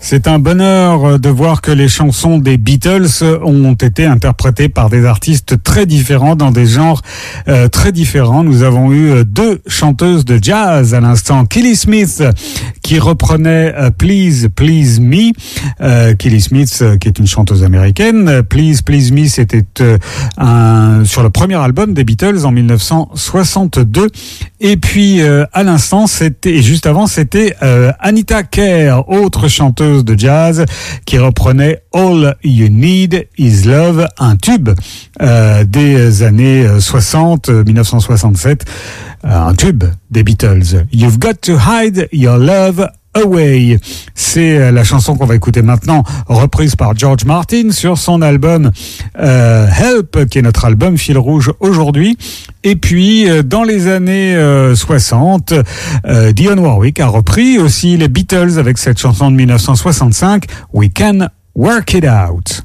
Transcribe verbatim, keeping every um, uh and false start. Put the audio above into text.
C'est un bonheur de voir que les chansons des Beatles ont été interprétées par des artistes très différents dans des genres euh, très différents. Nous avons eu deux chanteuses de jazz à l'instant. Kelly Smith qui reprenait euh, Please Please Me. Euh, Kelly Smith euh, qui est une chanteuse américaine. Please Please Me, c'était euh, un, sur le premier album des Beatles en dix-neuf cent soixante-deux. Et puis euh, à l'instant, c'était et juste avant, c'était euh, Anita Kerr, autre chanteuse de jazz qui reprenait All You Need Is Love, un tube euh, des années soixante, dix-neuf cent soixante-sept, euh, un tube des Beatles. You've Got to Hide Your Love Away. C'est la chanson qu'on va écouter maintenant, reprise par George Martin sur son album euh, Help, qui est notre album fil rouge aujourd'hui. Et puis, euh, dans les années euh, soixante, euh, Dionne Warwick a repris aussi les Beatles avec cette chanson de dix-neuf cent soixante-cinq, We Can Work It Out.